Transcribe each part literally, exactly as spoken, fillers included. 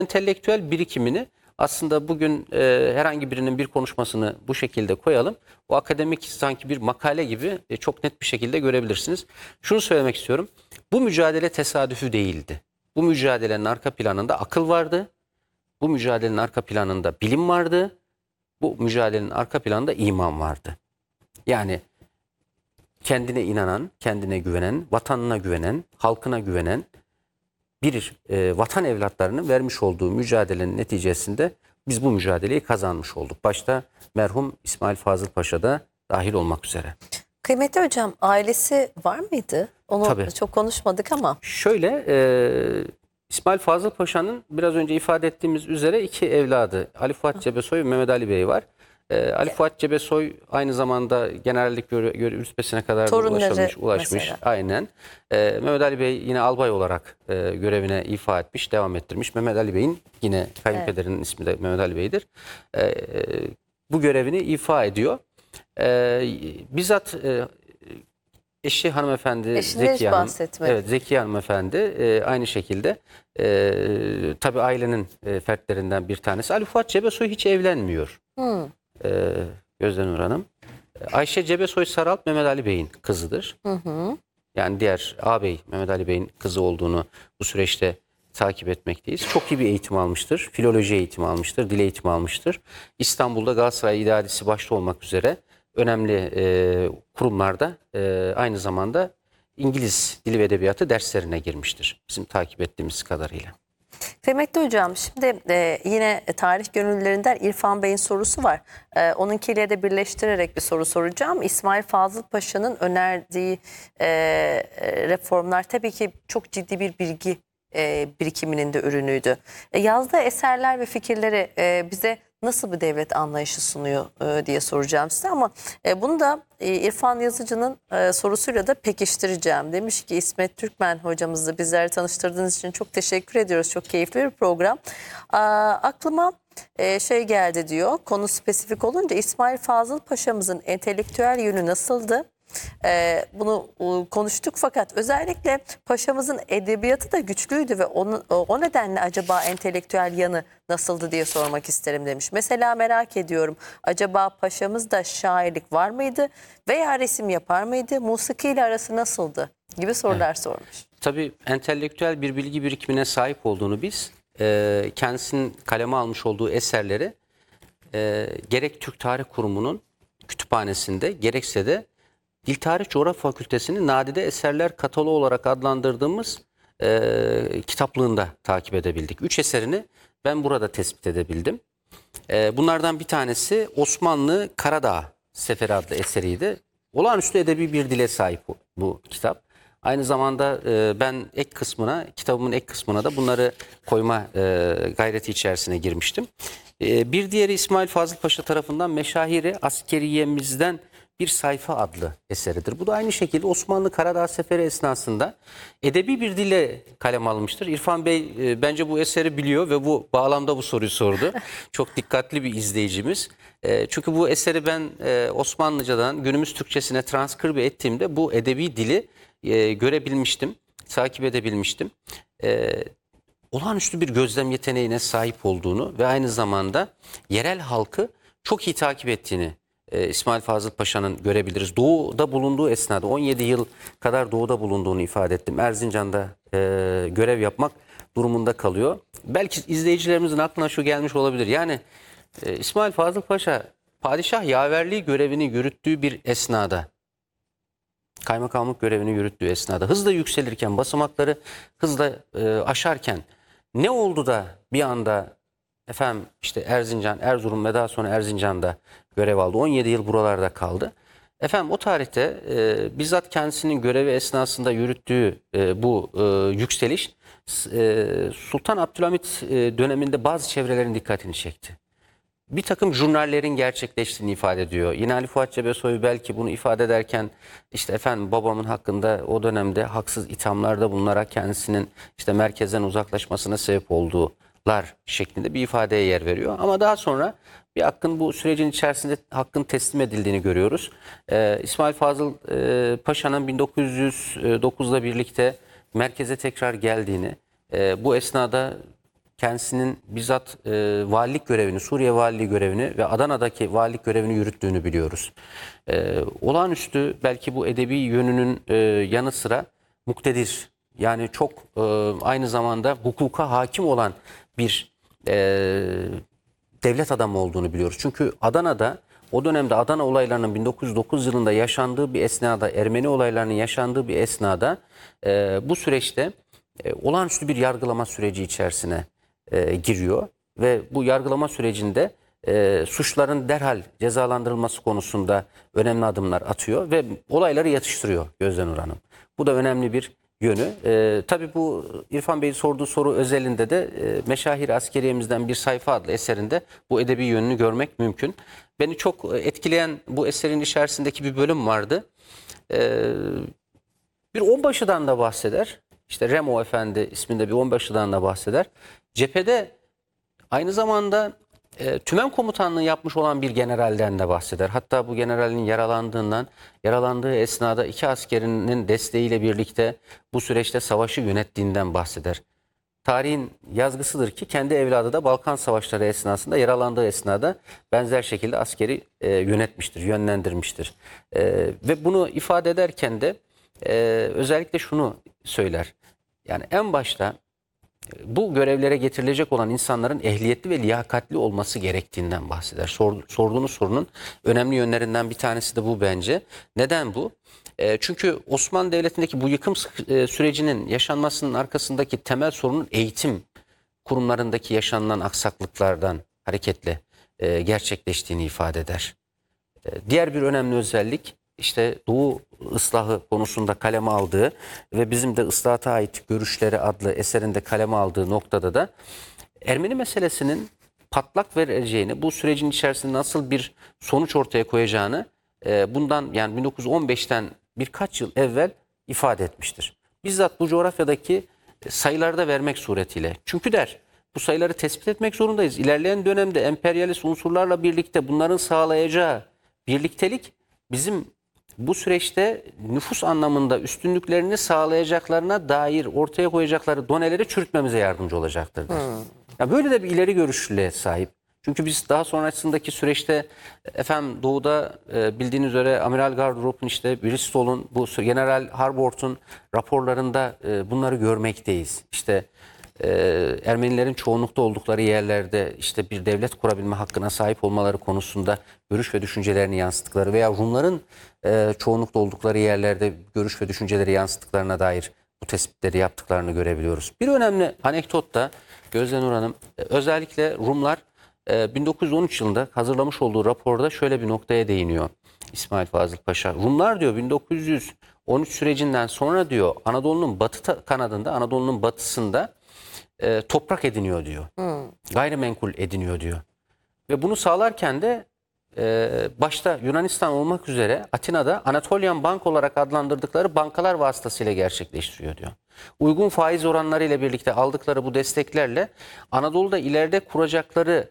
entelektüel birikimini aslında bugün e, herhangi birinin bir konuşmasını bu şekilde koyalım. O akademik sanki bir makale gibi e, çok net bir şekilde görebilirsiniz. Şunu söylemek istiyorum. Bu mücadele tesadüfü değildi. Bu mücadelenin arka planında akıl vardı. Bu mücadelenin arka planında bilim vardı. Bu mücadelenin arka planında iman vardı. Yani kendine inanan, kendine güvenen, vatanına güvenen, halkına güvenen bir e, vatan evlatlarının vermiş olduğu mücadelenin neticesinde biz bu mücadeleyi kazanmış olduk. Başta merhum İsmail Fazıl Paşa da dahil olmak üzere. Kıymetli hocam, ailesi var mıydı? Onu Tabii. çok konuşmadık ama. Şöyle e, İsmail Fazıl Paşa'nın biraz önce ifade ettiğimiz üzere iki evladı Ali Fuat Cebesoy ve Mehmet Ali Bey var. E, Ali Fuat Cebesoy aynı zamanda generallik göre, göre, rütbesine kadar da Torunları ulaşmış. ulaşmış. mesela. Aynen. E, Mehmet Ali Bey yine albay olarak e, görevine ifa etmiş, devam ettirmiş. Mehmet Ali Bey'in yine kayınpederinin evet. ismi de Mehmet Ali Bey'dir. E, e, bu görevini ifa ediyor. E, bizzat e, eşi hanımefendi Eşinden Zekiye Hanım. bahsetmedi. Evet, Zekiye hanımefendi e, aynı şekilde e, tabii ailenin e, fertlerinden bir tanesi. Ali Fuat Cebesoy hiç evlenmiyor. Hmm. E, Gözdenur Hanım. Ayşe Cebesoy Saralp Mehmet Ali Bey'in kızıdır. Hı hı. Yani diğer ağabey Mehmet Ali Bey'in kızı olduğunu bu süreçte takip etmekteyiz. Çok iyi bir eğitim almıştır. Filoloji eğitimi almıştır. Dil eğitimi almıştır. İstanbul'da Galatasaray İdaresi başta olmak üzere önemli e, kurumlarda e, aynı zamanda İngiliz dili ve edebiyatı derslerine girmiştir. Bizim takip ettiğimiz kadarıyla. Kıymetli hocam, şimdi e, yine tarih gönüllülerinden İrfan Bey'in sorusu var. E, onunkiyle de birleştirerek bir soru soracağım. İsmail Fazıl Paşa'nın önerdiği e, reformlar tabii ki çok ciddi bir bilgi e, birikiminin de ürünüydü. E, yazdığı eserler ve fikirleri e, bize nasıl bir devlet anlayışı sunuyor e, diye soracağım size, ama e, bunu da e, İrfan Yazıcı'nın e, sorusuyla da pekiştireceğim. Demiş ki İsmet Türkmen hocamızla bizleri tanıştırdığınız için çok teşekkür ediyoruz. Çok keyifli bir program. Aa, aklıma e, şey geldi diyor, konu spesifik olunca İsmail Fazıl Paşa'mızın entelektüel yönü nasıldı? Ee, bunu e, konuştuk, fakat özellikle paşamızın edebiyatı da güçlüydü ve onu, o nedenle acaba entelektüel yanı nasıldı diye sormak isterim demiş. Mesela merak ediyorum, acaba paşamızda şairlik var mıydı veya resim yapar mıydı, musiki ile arası nasıldı gibi sorular evet. sormuş. Tabii entelektüel bir bilgi birikimine sahip olduğunu biz e, kendisinin kaleme almış olduğu eserleri e, gerek Türk Tarih Kurumu'nun kütüphanesinde gerekse de Dil Tarih Coğrafya Fakültesi'nin nadide eserler kataloğu olarak adlandırdığımız e, kitaplığında takip edebildik. Üç eserini ben burada tespit edebildim. E, bunlardan bir tanesi Osmanlı Karadağ Seferi adlı eseriydi. Olağanüstü edebi bir dile sahip bu, bu kitap. Aynı zamanda e, ben ek kısmına, kitabımın ek kısmına da bunları koyma e, gayreti içerisine girmiştim. E, bir diğeri İsmail Fazıl Paşa tarafından Meşahiri Askeriyemizden Bir Sayfa adlı eseridir. Bu da aynı şekilde Osmanlı Karadağ Seferi esnasında edebi bir dille kalem almıştır. İrfan Bey e, bence bu eseri biliyor ve bu bağlamda bu soruyu sordu. Çok dikkatli bir izleyicimiz. E, çünkü bu eseri ben e, Osmanlıcadan günümüz Türkçesine transkribe ettiğimde bu edebi dili e, görebilmiştim, takip edebilmiştim. E, olağanüstü bir gözlem yeteneğine sahip olduğunu ve aynı zamanda yerel halkı çok iyi takip ettiğini e, İsmail Fazıl Paşa'nın görebiliriz. Doğu'da bulunduğu esnada on yedi yıl kadar doğuda bulunduğunu ifade ettim. Erzincan'da e, görev yapmak durumunda kalıyor. Belki izleyicilerimizin aklına şu gelmiş olabilir. Yani e, İsmail Fazıl Paşa padişah yaverliği görevini yürüttüğü bir esnada, kaymakamlık görevini yürüttüğü esnada hızla yükselirken, basamakları hızla e, aşarken ne oldu da bir anda efendim işte Erzincan, Erzurum ve daha sonra Erzincan'da görev aldı. on yedi yıl buralarda kaldı. Efendim o tarihte e, bizzat kendisinin görevi esnasında yürüttüğü e, bu e, yükseliş e, Sultan Abdülhamit e, döneminde bazı çevrelerin dikkatini çekti. Bir takım jurnallerin gerçekleştiğini ifade ediyor. Yine Ali Fuat Cebesoy belki bunu ifade ederken işte efendim babamın hakkında o dönemde haksız ithamlarda bulunarak kendisinin işte merkezden uzaklaşmasına sebep olduğular şeklinde bir ifadeye yer veriyor. Ama daha sonra bir hakkın bu sürecin içerisinde hakkın teslim edildiğini görüyoruz. Ee, İsmail Fazıl e, Paşa'nın bin dokuz yüz dokuzda birlikte merkeze tekrar geldiğini, e, bu esnada kendisinin bizzat e, valilik görevini, Suriye valiliği görevini ve Adana'daki valilik görevini yürüttüğünü biliyoruz. E, olağanüstü belki bu edebi yönünün e, yanı sıra muktedir, yani çok e, aynı zamanda hukuka hakim olan bir e, devlet adamı olduğunu biliyoruz. Çünkü Adana'da o dönemde Adana olaylarının bin dokuz yüz dokuz yılında yaşandığı bir esnada, Ermeni olaylarının yaşandığı bir esnada e, bu süreçte e, olağanüstü bir yargılama süreci içerisine e, giriyor. Ve bu yargılama sürecinde e, suçların derhal cezalandırılması konusunda önemli adımlar atıyor ve olayları yatıştırıyor Gözdenur Hanım. Bu da önemli bir yönü. E, tabii bu İrfan Bey'in sorduğu soru özelinde de e, Meşahir Askeriyemizden bir sayfa adlı eserinde bu edebi yönünü görmek mümkün. Beni çok etkileyen bu eserin içerisindeki bir bölüm vardı. E, bir onbaşıdan da bahseder. İşte Remo Efendi isminde bir onbaşıdan da bahseder. Cephede aynı zamanda e, tümen komutanlığı yapmış olan bir generalden de bahseder. Hatta bu generalin yaralandığından, yaralandığı esnada iki askerinin desteğiyle birlikte bu süreçte savaşı yönettiğinden bahseder. Tarihin yazgısıdır ki kendi evladı da Balkan Savaşları esnasında, yaralandığı esnada benzer şekilde askeri e, yönetmiştir, yönlendirmiştir. E, ve bunu ifade ederken de e, özellikle şunu söyler. Yani en başta bu görevlere getirilecek olan insanların ehliyetli ve liyakatli olması gerektiğinden bahseder. Sor, sorduğunuz sorunun önemli yönlerinden bir tanesi de bu bence. Neden bu? E, çünkü Osmanlı Devleti'ndeki bu yıkım e, sürecinin yaşanmasının arkasındaki temel sorunun eğitim kurumlarındaki yaşanılan aksaklıklardan hareketle e, gerçekleştiğini ifade eder. E, diğer bir önemli özellik, İşte Doğu ıslahı konusunda kaleme aldığı ve bizim de ıslahata ait görüşleri adlı eserinde kaleme aldığı noktada da Ermeni meselesinin patlak vereceğini, bu sürecin içerisinde nasıl bir sonuç ortaya koyacağını e, bundan yani bin dokuz yüz on beşten birkaç yıl evvel ifade etmiştir. Bizzat bu coğrafyadaki sayılarda vermek suretiyle. Çünkü der, bu sayıları tespit etmek zorundayız. İlerleyen dönemde emperyalist unsurlarla birlikte bunların sağlayacağı birliktelik bizim bu süreçte nüfus anlamında üstünlüklerini sağlayacaklarına dair ortaya koyacakları doneleri çürütmemize yardımcı olacaktır. Hmm. Ya böyle de bir ileri görüşlüğe sahip. Çünkü biz daha sonrasındaki süreçte efendim Doğu'da e, bildiğiniz üzere Amiral Gardrop'un, işte Bristol'un, bu General Harbort'un raporlarında e, bunları görmekteyiz. İşte e, Ermenilerin çoğunlukta oldukları yerlerde işte bir devlet kurabilme hakkına sahip olmaları konusunda görüş ve düşüncelerini yansıttıkları veya Rumların e, çoğunlukta oldukları yerlerde görüş ve düşünceleri yansıttıklarına dair bu tespitleri yaptıklarını görebiliyoruz. Bir önemli anekdot da Gözdenur Hanım, e, özellikle Rumlar e, bin dokuz yüz on üç yılında hazırlamış olduğu raporda şöyle bir noktaya değiniyor İsmail Fazıl Paşa. Rumlar diyor bin dokuz yüz on üç sürecinden sonra diyor Anadolu'nun batı kanadında, Anadolu'nun batısında e, toprak ediniyor diyor. Hmm. Gayrimenkul ediniyor diyor. Ve bunu sağlarken de e, başta Yunanistan olmak üzere Atina'da Anatolian Bank olarak adlandırdıkları bankalar vasıtasıyla gerçekleştiriyor diyor. Uygun faiz oranları ile birlikte aldıkları bu desteklerle Anadolu'da ileride kuracakları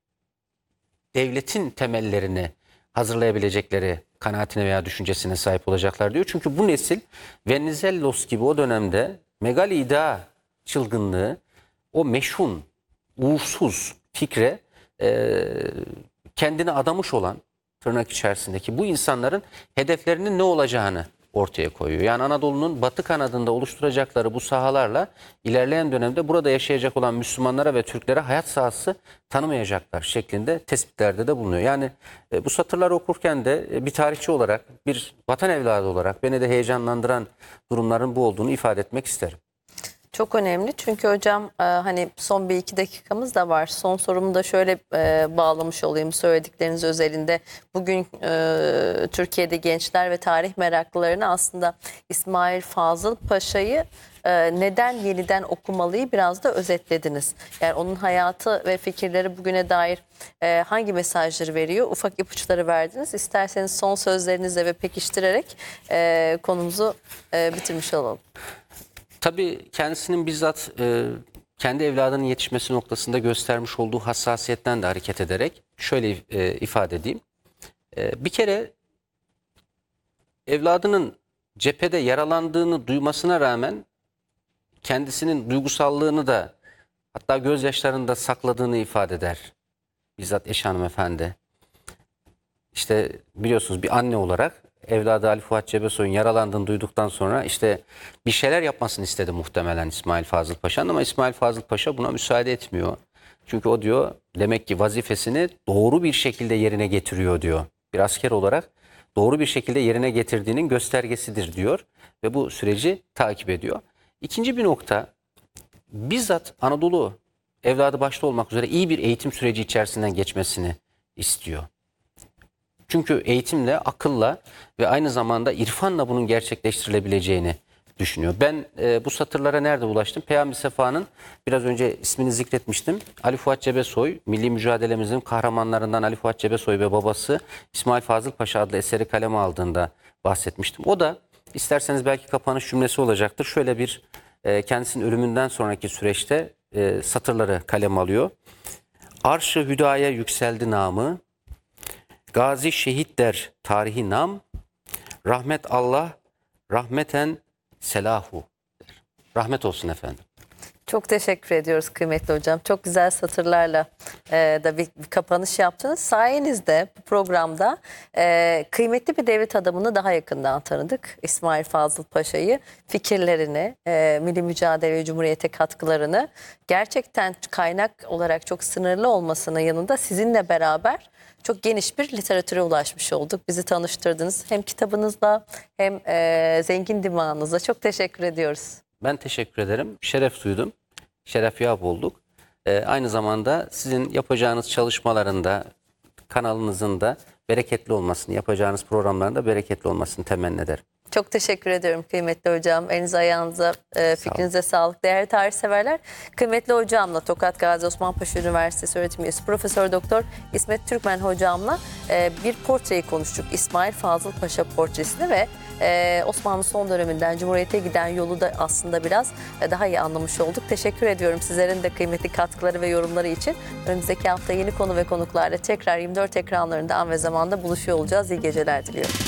devletin temellerini hazırlayabilecekleri kanaatine veya düşüncesine sahip olacaklar diyor. Çünkü bu nesil Venizelos gibi o dönemde megali iddia çılgınlığı, o meşhun, uğursuz fikre e, kendini adamış olan, tırnak içerisindeki bu insanların hedeflerinin ne olacağını ortaya koyuyor. Yani Anadolu'nun batı kanadında oluşturacakları bu sahalarla ilerleyen dönemde burada yaşayacak olan Müslümanlara ve Türklere hayat sahası tanımayacaklar şeklinde tespitlerde de bulunuyor. Yani e, bu satırları okurken de e, bir tarihçi olarak, bir vatan evladı olarak beni de heyecanlandıran durumların bu olduğunu ifade etmek isterim. Çok önemli çünkü hocam e, hani son bir iki dakikamız da var. Son sorumu da şöyle e, bağlamış olayım söyledikleriniz özelinde. Bugün e, Türkiye'de gençler ve tarih meraklılarını aslında İsmail Fazıl Paşa'yı e, neden yeniden okumalıyı biraz da özetlediniz. Yani onun hayatı ve fikirleri bugüne dair e, hangi mesajları veriyor? Ufak ipuçları verdiniz. İsterseniz son sözlerinizle ve pekiştirerek e, konumuzu e, bitirmiş olalım. Tabii kendisinin bizzat e, kendi evladının yetişmesi noktasında göstermiş olduğu hassasiyetten de hareket ederek şöyle e, ifade edeyim. E, bir kere evladının cephede yaralandığını duymasına rağmen kendisinin duygusallığını da Hatta gözyaşlarını da sakladığını ifade eder. Bizzat eş hanımefendi. İşte biliyorsunuz bir anne olarak evladı Ali Fuat Cebesoy'un yaralandığını duyduktan sonra işte bir şeyler yapmasını istedi muhtemelen İsmail Fazıl Paşa'nın, ama İsmail Fazıl Paşa buna müsaade etmiyor. Çünkü o diyor demek ki vazifesini doğru bir şekilde yerine getiriyor diyor. Bir asker olarak doğru bir şekilde yerine getirdiğinin göstergesidir diyor ve bu süreci takip ediyor. İkinci bir nokta, bizzat Anadolu evladı başta olmak üzere iyi bir eğitim süreci içerisinden geçmesini istiyor. Çünkü eğitimle, akılla ve aynı zamanda irfanla bunun gerçekleştirilebileceğini düşünüyor. Ben e, bu satırlara nerede ulaştım? Peyami Sefa'nın biraz önce ismini zikretmiştim. Ali Fuat Cebesoy, milli mücadelemizin kahramanlarından Ali Fuat Cebesoy ve babası İsmail Fazıl Paşa adlı eseri kaleme aldığında bahsetmiştim. O da isterseniz belki kapanış cümlesi olacaktır. Şöyle bir e, kendisinin ölümünden sonraki süreçte e, satırları kaleme alıyor. Arş-ı hüdaya yükseldi namı, gazi şehit der tarihi nam, rahmet Allah, rahmeten selahu der. Rahmet olsun efendim. Çok teşekkür ediyoruz kıymetli hocam. Çok güzel satırlarla e, da bir, bir kapanış yaptınız. Sayenizde bu programda e, kıymetli bir devlet adamını daha yakından tanıdık. İsmail Fazıl Paşa'yı, fikirlerini, e, milli mücadele ve cumhuriyete katkılarını, gerçekten kaynak olarak çok sınırlı olmasının yanında sizinle beraber çok geniş bir literatüre ulaşmış olduk. Bizi tanıştırdınız hem kitabınızla hem e, zengin dimağınızla. Çok teşekkür ediyoruz. Ben teşekkür ederim. Şeref duydum. Şeref yap olduk. Ee, aynı zamanda sizin yapacağınız çalışmalarında, kanalınızın da bereketli olmasını, yapacağınız programların da bereketli olmasını temenni ederim. Çok teşekkür ediyorum kıymetli hocam. Elinize ayağınıza, e, fikrinize sağlık. Değerli tarih severler. Kıymetli hocamla Tokat Gazi Osman Paşa Üniversitesi öğretim üyesi Profesör Doktor İsmet Türkmen hocamla e, bir portreyi konuştuk. İsmail Fazıl Paşa portresini ve e, Osmanlı son döneminden Cumhuriyete giden yolu da aslında biraz e, daha iyi anlamış olduk. Teşekkür ediyorum sizlerin de kıymetli katkıları ve yorumları için. Önümüzdeki hafta yeni konu ve konuklarla tekrar yirmi dört ekranlarında an ve zamanda buluşuyor olacağız. İyi geceler diliyorum.